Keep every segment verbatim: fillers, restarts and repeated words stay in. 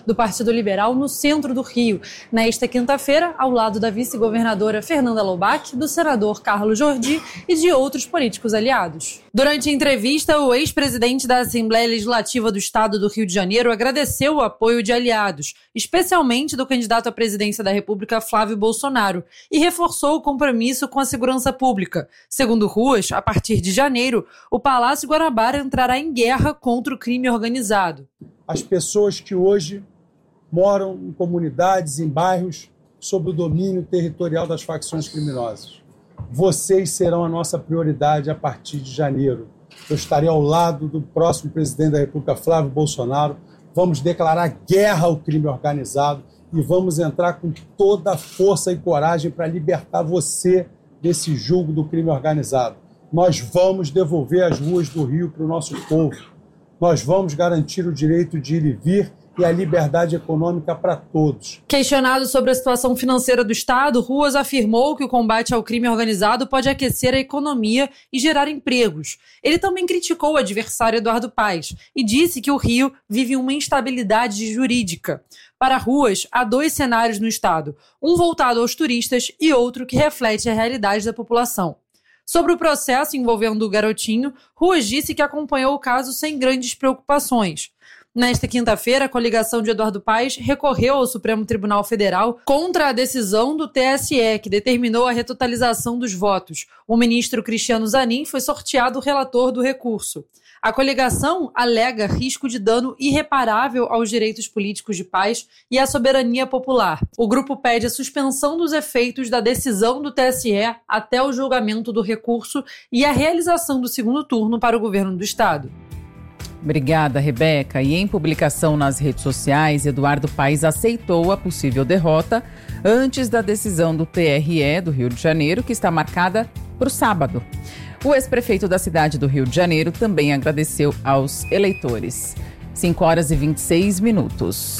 do Partido Liberal no centro do Rio, nesta quinta-feira, ao lado da vice-governadora Fernanda Loubach, do senador Carlos Jordi e de outros políticos aliados. Durante a entrevista, o ex-presidente da Assembleia Legislativa do Estado do Rio de Janeiro agradeceu o apoio de aliados, especialmente do candidato à presidência da República, Flávio Bolsonaro, e reforçou o compromisso com a segurança pública. Segundo Ruas, a partir de janeiro, o Palácio Guanabara entrará em guerra contra o crime organizado. As pessoas que hoje moram em comunidades, em bairros, sob o domínio territorial das facções criminosas. Vocês serão a nossa prioridade a partir de janeiro. Eu estarei ao lado do próximo presidente da República, Flávio Bolsonaro. Vamos declarar guerra ao crime organizado e vamos entrar com toda a força e coragem para libertar você desse jugo do crime organizado. Nós vamos devolver as ruas do Rio para o nosso povo. Nós vamos garantir o direito de ir e vir e a liberdade econômica para todos. Questionado sobre a situação financeira do Estado, Ruas afirmou que o combate ao crime organizado pode aquecer a economia e gerar empregos. Ele também criticou o adversário Eduardo Paes e disse que o Rio vive uma instabilidade jurídica. Para Ruas, há dois cenários no Estado, um voltado aos turistas e outro que reflete a realidade da população. Sobre o processo envolvendo o garotinho, Ruas disse que acompanhou o caso sem grandes preocupações. Nesta quinta-feira, a coligação de Eduardo Paes recorreu ao Supremo Tribunal Federal contra a decisão do T S E, que determinou a retotalização dos votos. O ministro Cristiano Zanin foi sorteado relator do recurso. A coligação alega risco de dano irreparável aos direitos políticos de Paes e à soberania popular. O grupo pede a suspensão dos efeitos da decisão do T S E até o julgamento do recurso e a realização do segundo turno para o governo do Estado. Obrigada, Rebeca. E em publicação nas redes sociais, Eduardo Paes aceitou a possível derrota antes da decisão do T R E do Rio de Janeiro, que está marcada para o sábado. O ex-prefeito da cidade do Rio de Janeiro também agradeceu aos eleitores. cinco horas e vinte e seis minutos.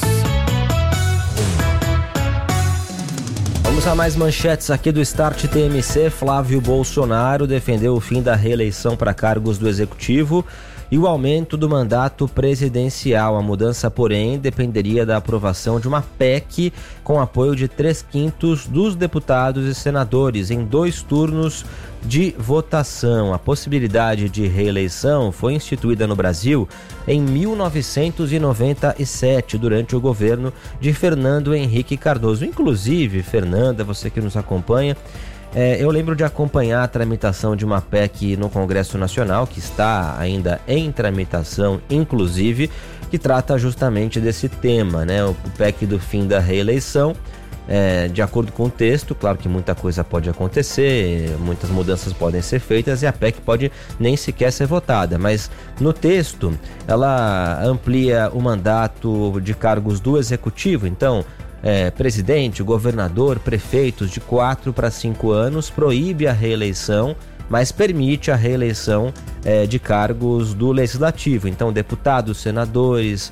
Vamos a mais manchetes aqui do Start T M C. Flávio Bolsonaro defendeu o fim da reeleição para cargos do Executivo e o aumento do mandato presidencial. A mudança, porém, dependeria da aprovação de uma P E C com apoio de três quintos dos deputados e senadores em dois turnos de votação. A possibilidade de reeleição foi instituída no Brasil em mil novecentos e noventa e sete, durante o governo de Fernando Henrique Cardoso. Inclusive, Fernanda, você que nos acompanha, É, eu lembro de acompanhar a tramitação de uma P E C no Congresso Nacional, que está ainda em tramitação, inclusive, que trata justamente desse tema, né? O P E C do fim da reeleição. É, de acordo com o texto, claro que muita coisa pode acontecer, muitas mudanças podem ser feitas e a P E C pode nem sequer ser votada, mas no texto ela amplia o mandato de cargos do Executivo. Então, É, presidente, governador, prefeitos de quatro para cinco anos, proíbe a reeleição, mas permite a reeleição é, de cargos do Legislativo. Então, deputados, senadores,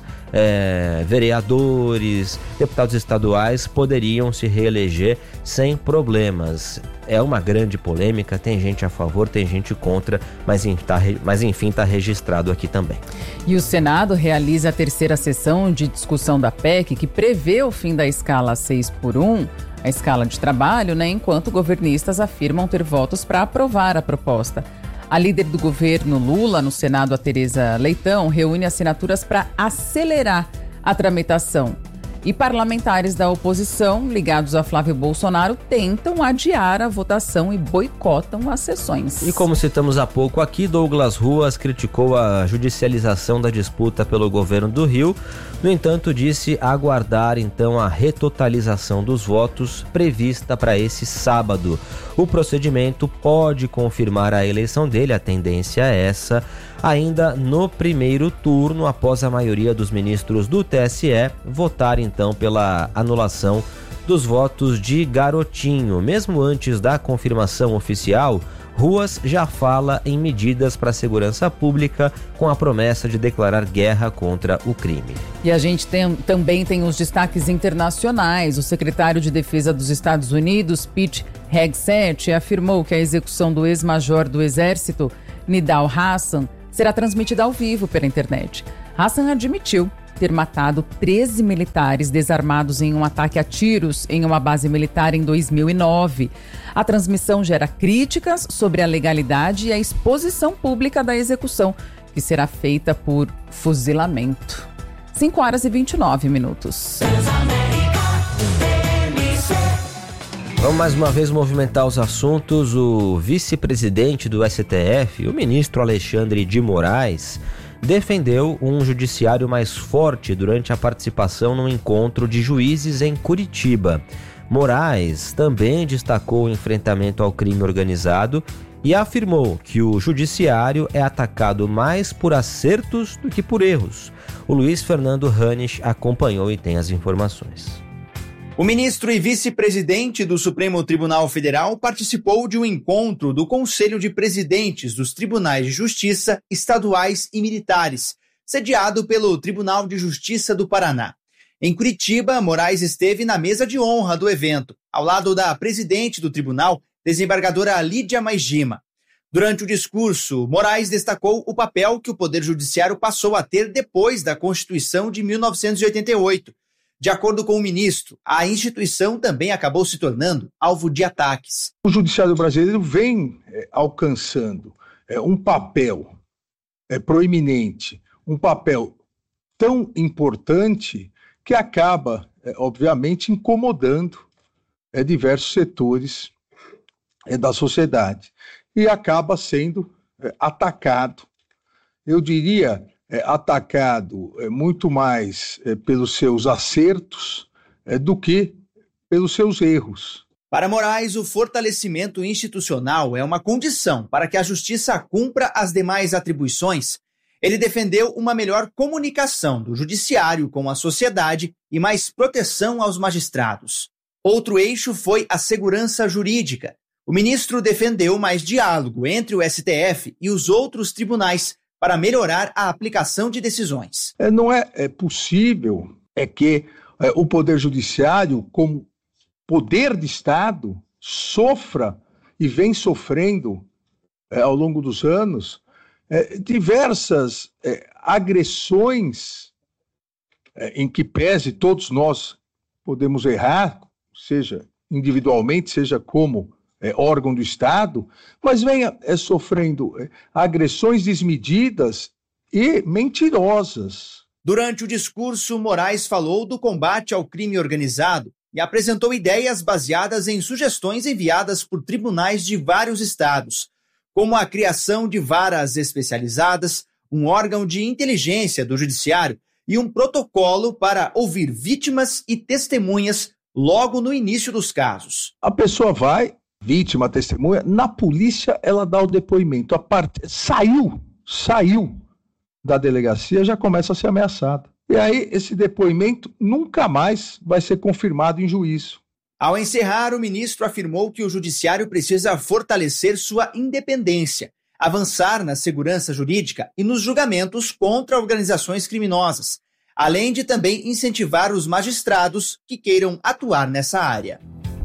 é, vereadores, deputados estaduais poderiam se reeleger sem problemas. É uma grande polêmica, tem gente a favor, tem gente contra, mas, tá, mas enfim, está registrado aqui também. E o Senado realiza a terceira sessão de discussão da P E C, que prevê o fim da escala seis por um, a escala de trabalho, né, enquanto governistas afirmam ter votos para aprovar a proposta. A líder do governo Lula no Senado, a Tereza Leitão, reúne assinaturas para acelerar a tramitação. E parlamentares da oposição, ligados a Flávio Bolsonaro, tentam adiar a votação e boicotam as sessões. E como citamos há pouco aqui, Douglas Ruas criticou a judicialização da disputa pelo governo do Rio. No entanto, disse aguardar então a retotalização dos votos prevista para esse sábado. O procedimento pode confirmar a eleição dele, a tendência é essa, ainda no primeiro turno, após a maioria dos ministros do T S E votar então pela anulação dos votos de Garotinho. Mesmo antes da confirmação oficial, Ruas já fala em medidas para a segurança pública, com a promessa de declarar guerra contra o crime. E a gente tem, também tem os destaques internacionais. O secretário de Defesa dos Estados Unidos, Pete Hegseth, afirmou que a execução do ex-major do Exército, Nidal Hasan, será transmitida ao vivo pela internet. Hasan admitiu ter matado treze militares desarmados em um ataque a tiros em uma base militar em dois mil e nove. A transmissão gera críticas sobre a legalidade e a exposição pública da execução, que será feita por fuzilamento. cinco horas e vinte e nove minutos. Vamos mais uma vez movimentar os assuntos. O vice-presidente do S T F, o ministro Alexandre de Moraes, defendeu um judiciário mais forte durante a participação no encontro de juízes em Curitiba. Moraes também destacou o enfrentamento ao crime organizado e afirmou que o judiciário é atacado mais por acertos do que por erros. O Luiz Fernando Hanich acompanhou e tem as informações. O ministro e vice-presidente do Supremo Tribunal Federal participou de um encontro do Conselho de Presidentes dos Tribunais de Justiça Estaduais e Militares, sediado pelo Tribunal de Justiça do Paraná. Em Curitiba, Moraes esteve na mesa de honra do evento, ao lado da presidente do tribunal, desembargadora Lídia Maigima. Durante o discurso, Moraes destacou o papel que o Poder Judiciário passou a ter depois da Constituição de mil novecentos e oitenta e oito. De acordo com o ministro, a instituição também acabou se tornando alvo de ataques. O judiciário brasileiro vem é, alcançando é, um papel é, proeminente, um papel tão importante que acaba, é, obviamente, incomodando é, diversos setores é, da sociedade e acaba sendo é, atacado. Eu diria... É, atacado é, muito mais é, pelos seus acertos é, do que pelos seus erros. Para Moraes, o fortalecimento institucional é uma condição para que a justiça cumpra as demais atribuições. Ele defendeu uma melhor comunicação do judiciário com a sociedade e mais proteção aos magistrados. Outro eixo foi a segurança jurídica. O ministro defendeu mais diálogo entre o S T F e os outros tribunais para melhorar a aplicação de decisões. É, não é, é possível é que é, o Poder Judiciário, como poder de Estado, sofra e vem sofrendo é, ao longo dos anos é, diversas é, agressões é, em que pese todos nós podemos errar, seja individualmente, seja como É, órgão do Estado, mas venha é, sofrendo é, agressões desmedidas e mentirosas. Durante o discurso, Moraes falou do combate ao crime organizado e apresentou ideias baseadas em sugestões enviadas por tribunais de vários estados, como a criação de varas especializadas, um órgão de inteligência do judiciário e um protocolo para ouvir vítimas e testemunhas logo no início dos casos. A pessoa vai, vítima, testemunha, na polícia ela dá o depoimento. A part... Saiu, saiu da delegacia, já começa a ser ameaçada. E aí esse depoimento nunca mais vai ser confirmado em juízo. Ao encerrar, o ministro afirmou que o judiciário precisa fortalecer sua independência, avançar na segurança jurídica e nos julgamentos contra organizações criminosas, além de também incentivar os magistrados que queiram atuar nessa área.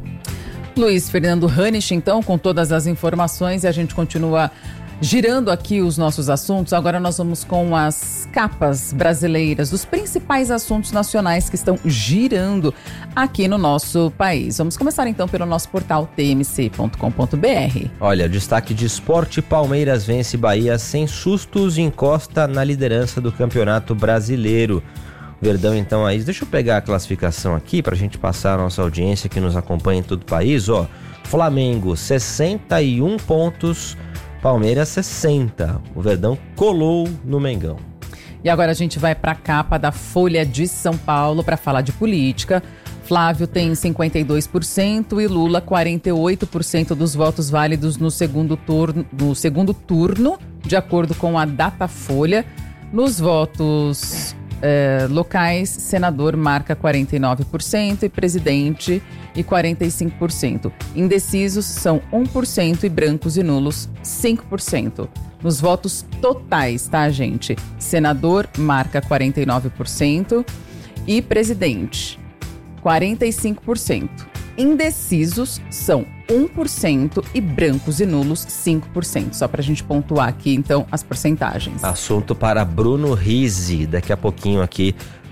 Luiz Fernando Hanich, então, com todas as informações, e a gente continua girando aqui os nossos assuntos. Agora nós vamos com as capas brasileiras dos principais assuntos nacionais que estão girando aqui no nosso país. Vamos começar então pelo nosso portal t m c ponto com ponto b r. Olha, destaque de esporte: Palmeiras vence Bahia sem sustos e encosta na liderança do Campeonato Brasileiro. Verdão, então, aí, deixa eu pegar a classificação aqui pra gente passar a nossa audiência que nos acompanha em todo o país, ó. Flamengo, sessenta e um pontos, Palmeiras, sessenta. O Verdão colou no Mengão. E agora a gente vai pra capa da Folha de São Paulo para falar de política. Flávio tem cinquenta e dois por cento e Lula quarenta e oito por cento dos votos válidos no segundo turno, no segundo turno, de acordo com a Datafolha. Nos votos Eh, locais, senador marca quarenta e nove por cento e presidente e quarenta e cinco por cento. Indecisos são um por cento e brancos e nulos cinco por cento. Nos votos totais, tá, gente? Senador marca quarenta e nove por cento e presidente quarenta e cinco por cento. Indecisos são um por cento e brancos e nulos cinco por cento. Só pra gente pontuar aqui, então, as porcentagens. Assunto para Bruno Rizzi, daqui a pouquinho aqui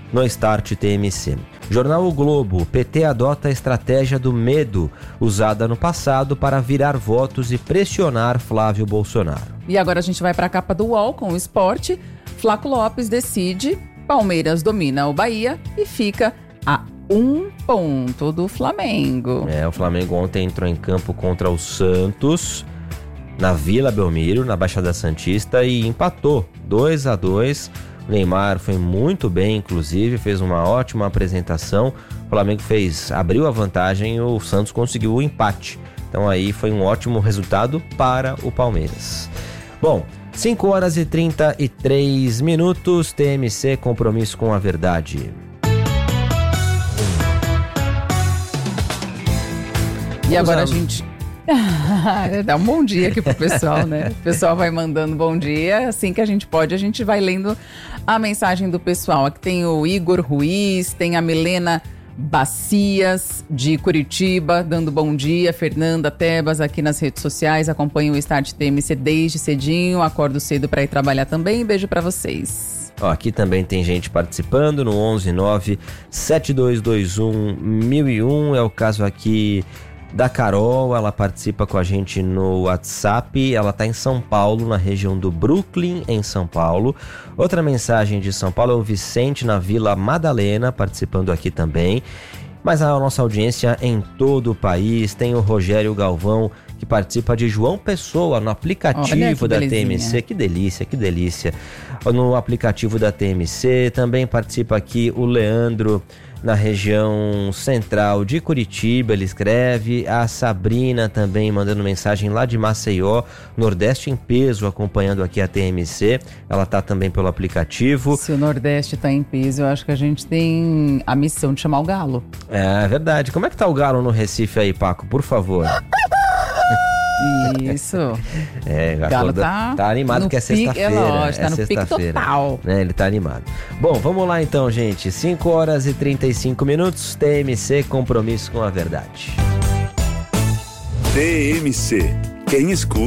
no Start T M C. Jornal O Globo, P T adota a estratégia do medo, usada no passado para virar votos e pressionar Flávio Bolsonaro. E agora a gente vai para a capa do U O L com o esporte. Flaco Lopes decide, Palmeiras domina o Bahia e fica a um ponto do Flamengo. É, o Flamengo ontem entrou em campo contra o Santos, na Vila Belmiro, na Baixada Santista, e empatou dois a dois. O Neymar foi muito bem, inclusive, fez uma ótima apresentação. O Flamengo fez, abriu a vantagem e o Santos conseguiu o empate. Então aí foi um ótimo resultado para o Palmeiras. Bom, cinco horas e trinta e três minutos, T M C, compromisso com a verdade. E agora a gente... Dá um bom dia aqui pro pessoal, né? O pessoal vai mandando bom dia. Assim que a gente pode, a gente vai lendo a mensagem do pessoal. Aqui tem o Igor Ruiz, tem a Milena Bacias, de Curitiba, dando bom dia. Fernanda Tebas aqui nas redes sociais. Acompanha o Start T M C desde cedinho. Acordo cedo para ir trabalhar também. Beijo para vocês. Ó, aqui também tem gente participando no onze nove sete dois dois um mil e um. É o caso aqui da Carol, ela participa com a gente no WhatsApp, ela está em São Paulo, na região do Brooklyn, em São Paulo. Outra mensagem de São Paulo é o Vicente, na Vila Madalena, participando aqui também. Mas a nossa audiência em todo o país, tem o Rogério Galvão, que participa de João Pessoa, no aplicativo da T M C. Que delícia, que delícia. No aplicativo da T M C, também participa aqui o Leandro, na região central de Curitiba, ele escreve. A Sabrina também mandando mensagem lá de Maceió, Nordeste em peso, acompanhando aqui a T M C. Ela tá também pelo aplicativo. Se o Nordeste tá em peso, eu acho que a gente tem a missão de chamar o Galo. É verdade. Como é que tá o Galo no Recife aí, Paco? Por favor. Isso. É, o Galo tá, tá animado, que é sexta-feira. É lógico, é tá no pique total. Né, ele tá animado. Bom, vamos lá então, gente. cinco horas e trinta e cinco minutos. T M C, compromisso com a verdade. T M C. Quem escuta